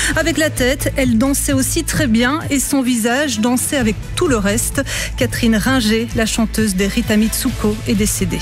Avec la tête, elle dansait aussi très bien et son visage dansait avec tout le reste. Catherine Ringer, la chanteuse des Rita Mitsuko, est décédée.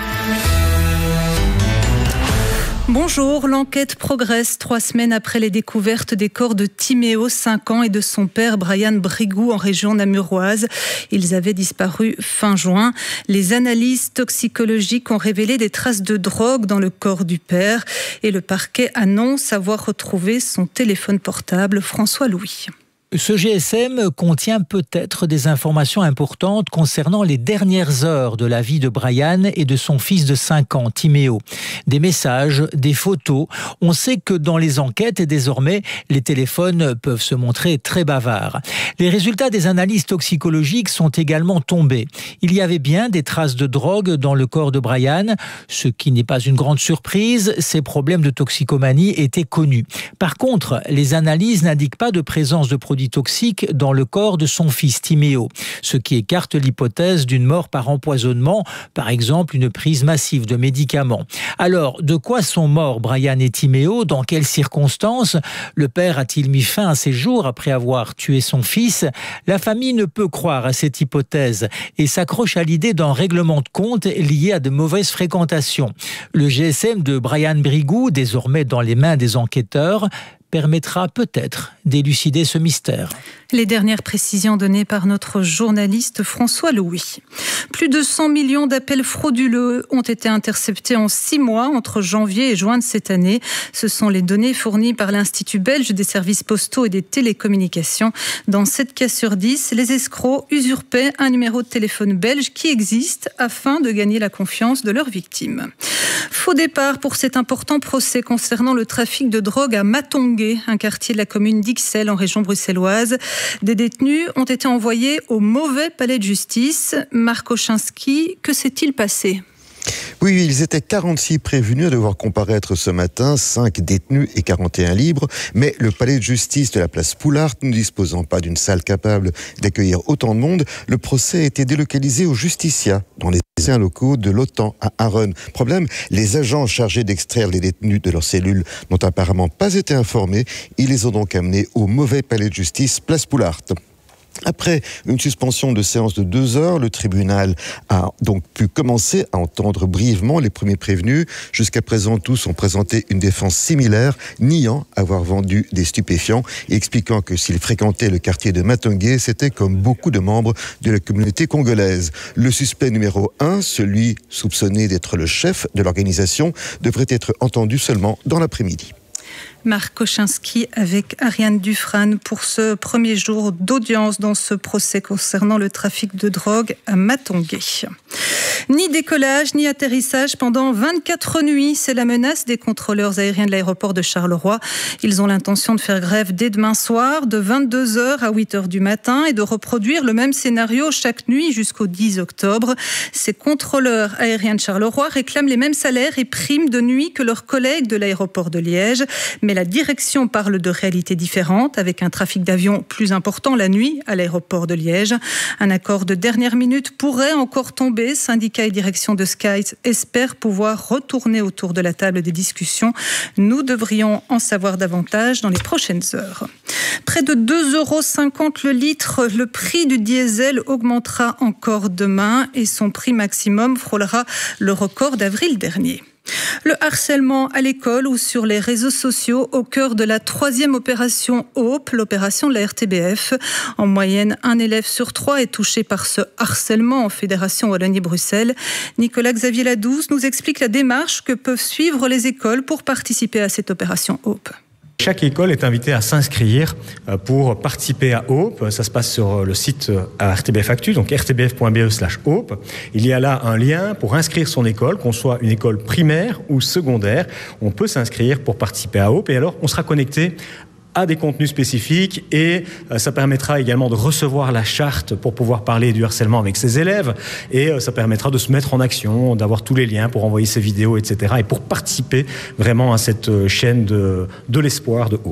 Bonjour, l'enquête progresse 3 semaines après les découvertes des corps de Timéo, 5 ans, et de son père Brian Brigou en région namuroise. Ils avaient disparu fin juin. Les analyses toxicologiques ont révélé des traces de drogue dans le corps du père et le parquet annonce avoir retrouvé son téléphone portable. François Louis. Ce GSM contient peut-être des informations importantes concernant les dernières heures de la vie de Brian et de son fils de 5 ans, Timéo. Des messages, des photos. On sait que dans les enquêtes, désormais, les téléphones peuvent se montrer très bavards. Les résultats des analyses toxicologiques sont également tombés. Il y avait bien des traces de drogue dans le corps de Brian, ce qui n'est pas une grande surprise. Ses problèmes de toxicomanie étaient connus. Par contre, les analyses n'indiquent pas de présence de produits toxiques dans le corps de son fils Timéo, ce qui écarte l'hypothèse d'une mort par empoisonnement, par exemple une prise massive de médicaments. Alors, de quoi sont morts Brian et Timéo? Dans quelles circonstances? Le père a-t-il mis fin à ses jours après avoir tué son fils? La famille ne peut croire à cette hypothèse et s'accroche à l'idée d'un règlement de compte lié à de mauvaises fréquentations. Le GSM de Brian Brigou, désormais dans les mains des enquêteurs, permettra peut-être d'élucider ce mystère. Les dernières précisions données par notre journaliste François Louis. Plus de 100 millions d'appels frauduleux ont été interceptés en 6 mois entre janvier et juin de cette année. Ce sont les données fournies par l'Institut belge des services postaux et des télécommunications. Dans 7 cas sur 10, les escrocs usurpaient un numéro de téléphone belge qui existe afin de gagner la confiance de leurs victimes. Faux départ pour cet important procès concernant le trafic de drogue à Matongué, un quartier de la commune d'Ixelles en région bruxelloise. Des détenus ont été envoyés au mauvais palais de justice. Marc Ochinski, que s'est-il passé ? Oui, ils étaient 46 prévenus à devoir comparaître ce matin, 5 détenus et 41 libres, mais le palais de justice de la place Poulart, ne disposant pas d'une salle capable d'accueillir autant de monde, le procès a été délocalisé au Justicia, dans les anciens locaux de l'OTAN à Aron. Problème, les agents chargés d'extraire les détenus de leurs cellules n'ont apparemment pas été informés, ils les ont donc amenés au mauvais palais de justice, place Poulart. Après une suspension de séance de 2 heures, le tribunal a donc pu commencer à entendre brièvement les premiers prévenus. Jusqu'à présent, tous ont présenté une défense similaire, niant avoir vendu des stupéfiants et expliquant que s'ils fréquentaient le quartier de Matongué, c'était comme beaucoup de membres de la communauté congolaise. Le suspect numéro 1, celui soupçonné d'être le chef de l'organisation, devrait être entendu seulement dans l'après-midi. Marc Ochinski avec Ariane Dufresne pour ce premier jour d'audience dans ce procès concernant le trafic de drogue à Matongué. Ni décollage, ni atterrissage pendant 24 nuits. C'est la menace des contrôleurs aériens de l'aéroport de Charleroi. Ils ont l'intention de faire grève dès demain soir, de 22h à 8h du matin et de reproduire le même scénario chaque nuit jusqu'au 10 octobre. Ces contrôleurs aériens de Charleroi réclament les mêmes salaires et primes de nuit que leurs collègues de l'aéroport de Liège. Mais la direction parle de réalités différentes, avec un trafic d'avions plus important la nuit à l'aéroport de Liège. Un accord de dernière minute pourrait encore tomber. Syndicats et direction de Sky espèrent pouvoir retourner autour de la table des discussions. Nous devrions en savoir davantage dans les prochaines heures. Près de 2,50 € le litre, le prix du diesel augmentera encore demain et son prix maximum frôlera le record d'avril dernier. Le harcèlement à l'école ou sur les réseaux sociaux au cœur de la 3e opération Hope, l'opération de la RTBF. En moyenne, 1 élève sur 3 est touché par ce harcèlement en Fédération Wallonie-Bruxelles. Nicolas-Xavier Ladouze nous explique la démarche que peuvent suivre les écoles pour participer à cette opération Hope. Chaque école est invitée à s'inscrire pour participer à Hope. Ça se passe sur le site à RTBF Actu, donc rtbf.be/Hope. Il y a là un lien pour inscrire son école, qu'on soit une école primaire ou secondaire. On peut s'inscrire pour participer à Hope et alors on sera connecté à des contenus spécifiques et ça permettra également de recevoir la charte pour pouvoir parler du harcèlement avec ses élèves et ça permettra de se mettre en action, d'avoir tous les liens pour envoyer ses vidéos, etc. et pour participer vraiment à cette chaîne de l'espoir de Hope.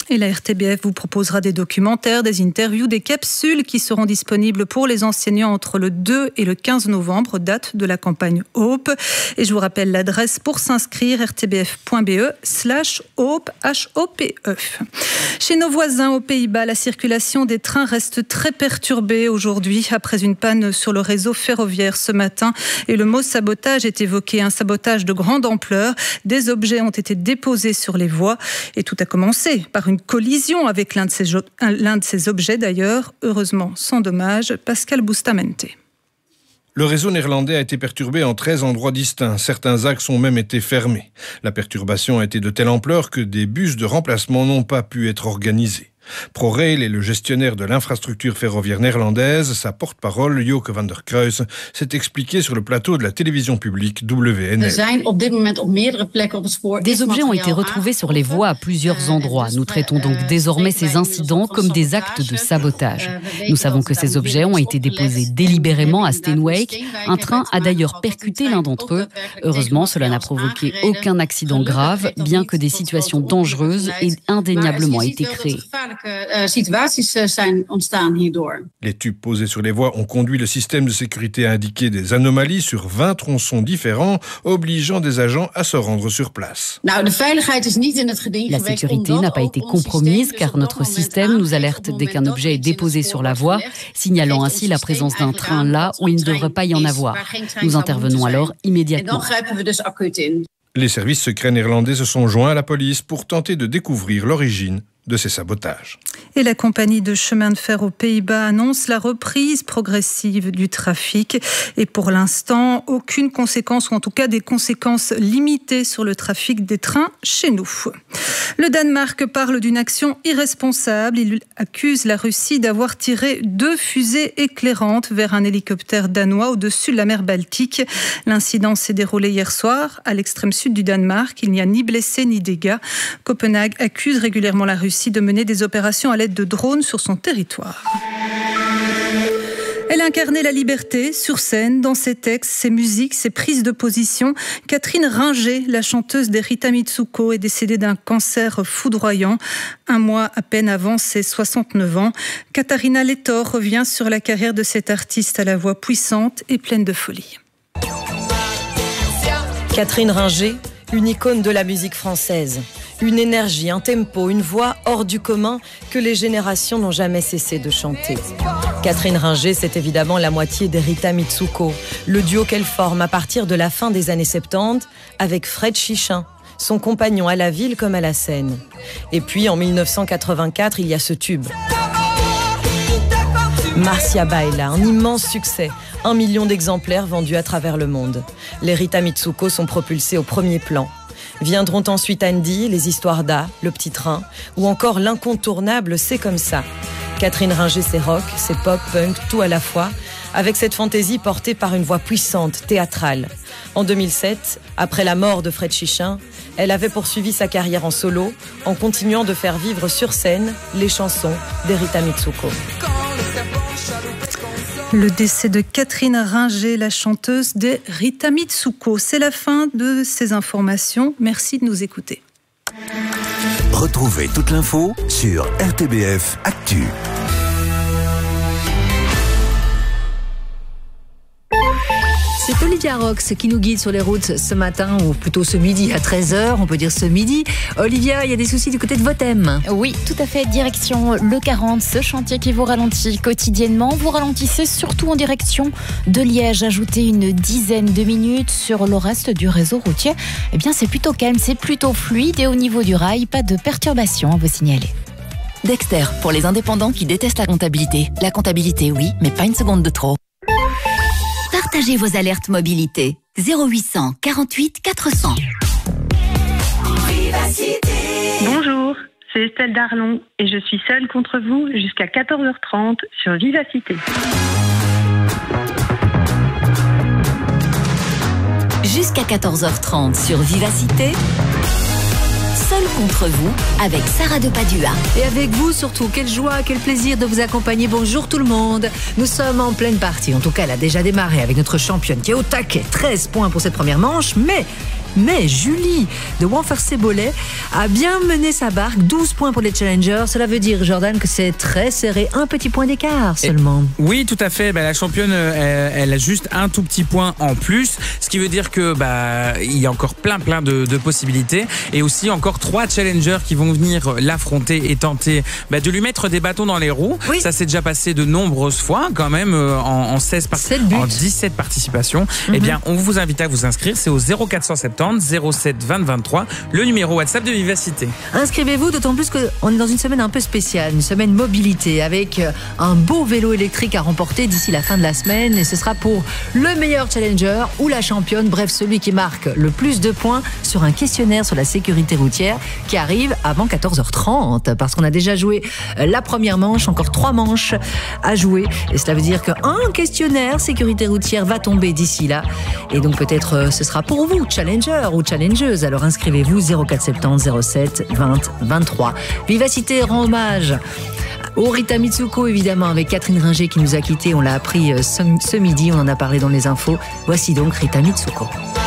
Et la RTBF vous proposera des documentaires, des interviews, des capsules qui seront disponibles pour les enseignants entre le 2 et le 15 novembre, date de la campagne Hope. Et je vous rappelle l'adresse pour s'inscrire, rtbf.be/Hope, H-O-P-E. Chez nos voisins aux Pays-Bas, la circulation des trains reste très perturbée aujourd'hui après une panne sur le réseau ferroviaire ce matin. Et le mot sabotage est évoqué, un sabotage de grande ampleur. Des objets ont été déposés sur les voies et tout a commencé par une collision avec l'un de ces objets d'ailleurs, heureusement sans dommage. Pascal Bustamente. Le réseau néerlandais a été perturbé en 13 endroits distincts. Certains axes ont même été fermés. La perturbation a été de telle ampleur que des bus de remplacement n'ont pas pu être organisés. ProRail est le gestionnaire de l'infrastructure ferroviaire néerlandaise. Sa porte-parole, Joke van der Kruijs, s'est expliqué sur le plateau de la télévision publique WNL. Des objets ont été retrouvés sur les voies à plusieurs endroits. Nous traitons donc désormais ces incidents comme des actes de sabotage. Nous savons que ces objets ont été déposés délibérément à Steenwijk. Un train a d'ailleurs percuté l'un d'entre eux. Heureusement, cela n'a provoqué aucun accident grave, bien que des situations dangereuses aient indéniablement été créées. Les tubes posés sur les voies ont conduit le système de sécurité à indiquer des anomalies sur 20 tronçons différents, obligeant des agents à se rendre sur place. La sécurité n'a pas été compromise car notre système nous alerte dès qu'un objet est déposé sur la voie, signalant ainsi la présence d'un train là où il ne devrait pas y en avoir. Nous intervenons alors immédiatement. Les services secrets néerlandais se sont joints à la police pour tenter de découvrir l'origine de ces sabotages. Et la compagnie de chemin de fer aux Pays-Bas annonce la reprise progressive du trafic. Et pour l'instant, aucune conséquence, ou en tout cas des conséquences limitées sur le trafic des trains chez nous. Le Danemark parle d'une action irresponsable. Il accuse la Russie d'avoir tiré 2 fusées éclairantes vers un hélicoptère danois au-dessus de la mer Baltique. L'incident s'est déroulé hier soir à l'extrême sud du Danemark. Il n'y a ni blessés ni dégâts. Copenhague accuse régulièrement la Russie de mener des opérations à l'aide de drones sur son territoire. Elle incarnait la liberté sur scène, dans ses textes, ses musiques, ses prises de position. Catherine Ringer, la chanteuse des Rita Mitsuko, est décédée d'un cancer foudroyant, un mois à peine avant ses 69 ans. Katharina Lettor revient sur la carrière de cette artiste à la voix puissante et pleine de folie. Catherine Ringer, une icône de la musique française. Une énergie, un tempo, une voix hors du commun que les générations n'ont jamais cessé de chanter. Catherine Ringer, c'est évidemment la moitié des Rita Mitsuko, le duo qu'elle forme à partir de la fin des années 70 avec Fred Chichin, son compagnon à la ville comme à la scène. Et puis en 1984, il y a ce tube. Marcia Baila, un immense succès, 1 million d'exemplaires vendus à travers le monde. Les Rita Mitsuko sont propulsés au premier plan. Viendront ensuite Andy, les histoires d'A, le petit train, ou encore l'incontournable C'est comme ça. Catherine Ringer, c'est rock, c'est pop, punk, tout à la fois, avec cette fantaisie portée par une voix puissante, théâtrale. En 2007, après la mort de Fred Chichin, elle avait poursuivi sa carrière en solo, en continuant de faire vivre sur scène les chansons des Rita Mitsuko. Le décès de Catherine Ringer, la chanteuse des Rita Mitsuko. C'est la fin de ces informations. Merci de nous écouter. Retrouvez toute l'info sur RTBF Actu. C'est Olivia Rox qui nous guide sur les routes ce matin, ou plutôt ce midi à 13h, on peut dire ce midi. Olivia, il y a des soucis du côté de Votem. Oui, tout à fait, direction le 40, ce chantier qui vous ralentit quotidiennement. Vous ralentissez surtout en direction de Liège. Ajoutez une dizaine de minutes sur le reste du réseau routier. Eh bien, c'est plutôt calme, c'est plutôt fluide et au niveau du rail, pas de perturbation à vous signaler. Dexter, pour les indépendants qui détestent la comptabilité. La comptabilité, oui, mais pas une seconde de trop. Partagez vos alertes mobilité. 0800 48 400. Bonjour, c'est Estelle Darlon et je suis seule contre vous jusqu'à 14h30 sur Vivacité. Jusqu'à 14h30 sur Vivacité. Seul contre vous, avec Sarah de Padua. Et avec vous surtout, quelle joie, quel plaisir de vous accompagner. Bonjour tout le monde. Nous sommes en pleine partie. En tout cas, elle a déjà démarré avec notre championne qui est au taquet. 13 points pour cette première manche, mais Mais Julie de Wanfersé-Bollay a bien mené sa barque. 12 points pour les challengers. Cela veut dire, Jordan, que c'est très serré. Un petit point d'écart seulement. Oui, tout à fait. La championne, elle a juste un tout petit point en plus. Ce qui veut dire que il y a encore plein de possibilités. Et aussi encore 3 challengers qui vont venir l'affronter et tenter de lui mettre des bâtons dans les roues. Oui. Ça s'est déjà passé de nombreuses fois quand même en 17 participations. Eh bien, on vous invite à vous inscrire. C'est au 0470 07 20 23, le numéro WhatsApp de Vivacité. Inscrivez-vous, d'autant plus qu'on est dans une semaine un peu spéciale, une semaine mobilité avec un beau vélo électrique à remporter d'ici la fin de la semaine. Et ce sera pour le meilleur challenger ou la championne, bref, celui qui marque le plus de points sur un questionnaire sur la sécurité routière qui arrive avant 14h30. Parce qu'on a déjà joué la première manche, encore 3 manches à jouer. Et cela veut dire qu'un questionnaire sécurité routière va tomber d'ici là. Et donc peut-être ce sera pour vous, challenger ou challengeuse. Alors inscrivez-vous 0470 07 20 23. Vivacité rend hommage au Rita Mitsuko, évidemment, avec Catherine Ringer qui nous a quittés. On l'a appris ce midi, on en a parlé dans les infos. Voici donc Rita Mitsuko.